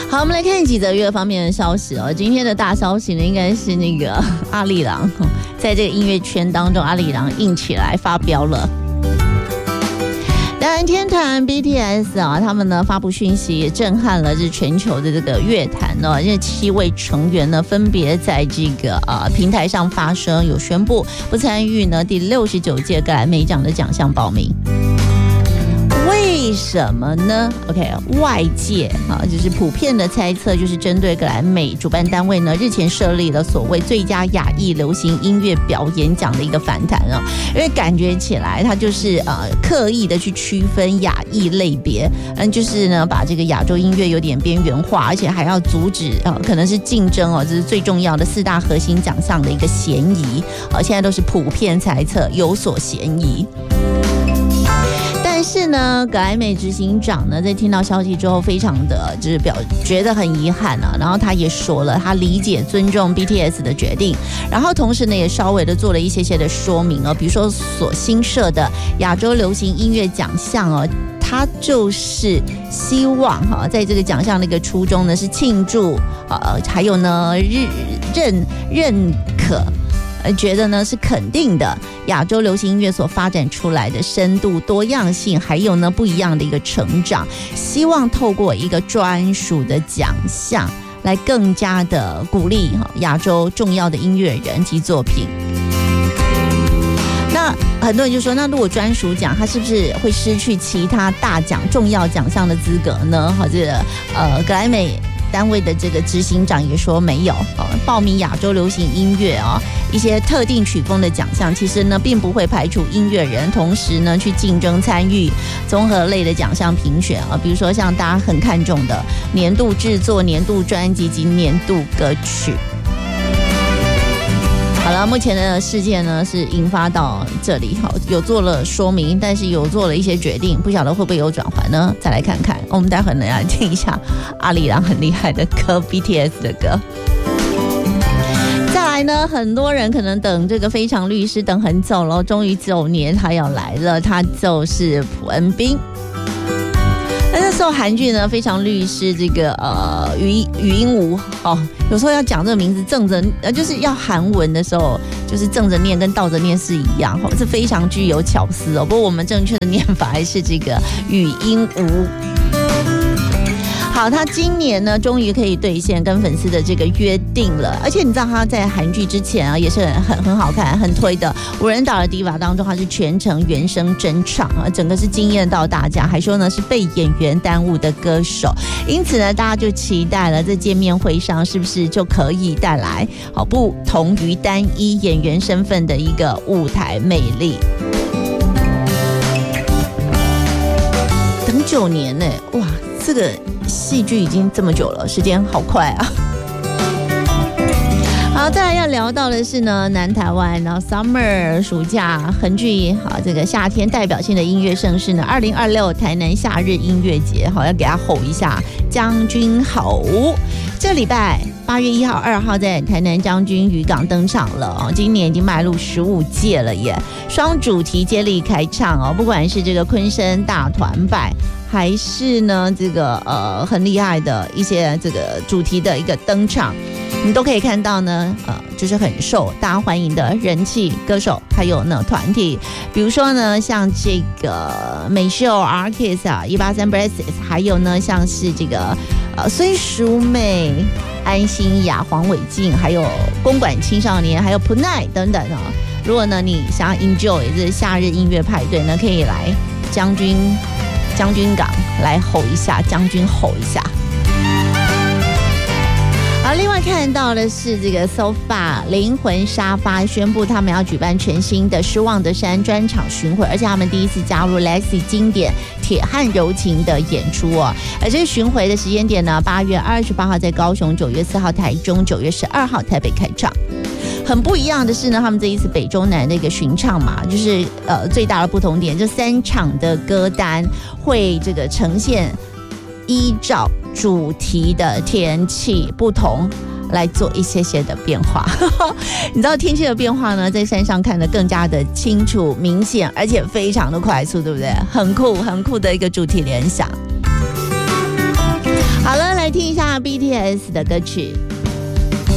好，我们来看几则娱乐方面的消息哦。今天的大消息呢，应该是那个阿里郎，在这个音乐圈当中，阿里郎硬起来发飙了。当然，天团 BTS 啊，他们呢发布讯息，也震撼了这全球的这个乐坛哦。这7位成员呢，分别在这个平台上发声，有宣布不参与呢第69届格莱美奖的奖项报名。为什么呢 ？OK， 外界就是普遍的猜测，就是针对格莱美主办单位呢日前设立了所谓最佳亚裔流行音乐表演奖的一个反弹啊，因为感觉起来它就是刻意的去区分亚裔类别，就是呢把这个亚洲音乐有点边缘化，而且还要阻止可能是竞争这是最重要的4大核心奖项的一个嫌疑现在都是普遍猜测有所嫌疑。但是呢，格莱美执行长呢，在听到消息之后，非常的就是觉得很遗憾啊。然后他也说了，他理解尊重 BTS 的决定，然后同时呢，也稍微的做了一些的说明比如说所新设的亚洲流行音乐奖项他就是希望在这个奖项的一个初衷呢，是庆祝还有呢认可。觉得呢是肯定的亚洲流行音乐所发展出来的深度多样性，还有呢不一样的一个成长，希望透过一个专属的奖项来更加的鼓励亚洲重要的音乐人及作品。那很多人就说，那如果专属奖，它是不是会失去其他大奖重要奖项的资格呢？这个格莱美单位的这个执行长也说没有报名亚洲流行音乐一些特定曲风的奖项，其实呢并不会排除音乐人同时呢去竞争参与综合类的奖项评选比如说像大家很看重的年度制作、年度专辑及年度歌曲。好了，目前的事件呢是引发到这里，有做了说明，但是有做了一些决定，不晓得会不会有转换呢？再来看看，我们待会呢来听一下阿里郎很厉害的歌 ，BTS 的歌。再来呢，很多人可能等这个非常律师等很久了，终于9年他要来了，他就是朴恩斌。那时候韩剧呢，非常律师这个语音无有时候要讲这个名字正着就是要韩文的时候，就是正着念跟倒着念是一样是非常具有巧思不过我们正确的念法还是这个语音无。好，他今年呢终于可以兑现跟粉丝的这个约定了，而且你知道他在韩剧之前也是很好看很推的无人岛的迪瓦当中，他是全程原声真唱整个是惊艳到大家，还说呢是被演员耽误的歌手，因此呢大家就期待了在见面会上是不是就可以带来不同于单一演员身份的一个舞台魅力。等9年呢，哇，这个戏剧已经这么久了，时间好快啊！好，再来要聊到的是呢，南台湾，然后 Summer 暑假恒剧这个夏天代表性的音乐盛事呢，2026台南夏日音乐节，要给他吼一下将军吼。这礼拜8月1号、2号在台南将军渔港登场了今年已经迈入15届了耶，双主题接力开唱不管是这个昆声大团拜，还是呢这个很厉害的一些这个主题的一个登场，你都可以看到呢就是很受大家欢迎的人气歌手，还有呢团体，比如说呢像这个美秀 Arcus 183 Braces， 还有呢像是这个孙淑妹、安心雅、黄伟晋，还有公馆青少年，还有普奈等等如果呢你想要 enjoy 这夏日音乐派对呢，可以来将军港来吼一下，将军吼一下。好，另外看到的是这个 SoFa 灵魂沙发宣布他们要举办全新的失望的山专场巡回，而且他们第一次加入 Lexi 经典铁汉柔情的演出而这个巡回的时间点呢，8月28号在高雄，9月4号台中，9月12号台北开唱。很不一样的是呢，他们这一次北中南的一个巡唱嘛，就是最大的不同点，这3场的歌单会这个呈现依照主题的天气不同来做一些的变化你知道天气的变化呢，在山上看得更加的清楚明显，而且非常的快速，对不对？很酷的一个主题联想。好了，来听一下 BTS 的歌曲。